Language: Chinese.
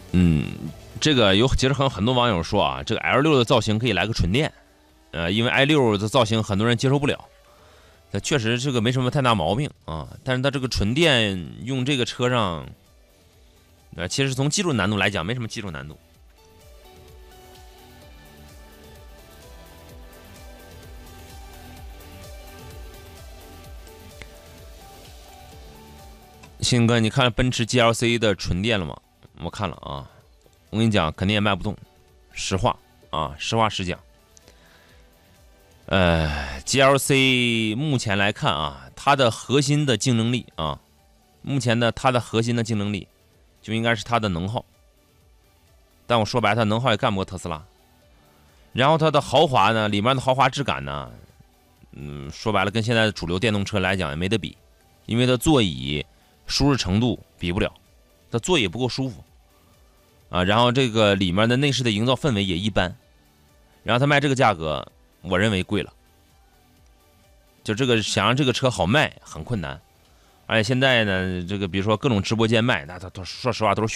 嗯，这个其实很多网友说啊，这个 L6的造型可以来个纯电，因为 i6的造型很多人接受不了。它确实这个没什么太大毛病啊，但是它这个纯电用这个车上，其实从技术难度来讲没什么技术难度。鑫哥，你看奔驰 GLC 的纯电了吗？我看了啊，我跟你讲，肯定也卖不动，实话啊，实话实讲。GLC 目前来看啊，它的核心的竞争力啊，目前的它的核心的竞争力就应该是它的能耗。但我说白了，它能耗也干不过特斯拉。然后它的豪华呢，里面的豪华质感呢，说白了跟现在的主流电动车来讲也没得比，因为它座椅舒适程度比不了，它座椅不够舒服啊。然后这个里面的内饰的营造氛围也一般，然后它卖这个价格，我认为贵了。就这个想让这个车好卖很困难，而且现在呢，这个比如说各种直播间卖，那它说实话都是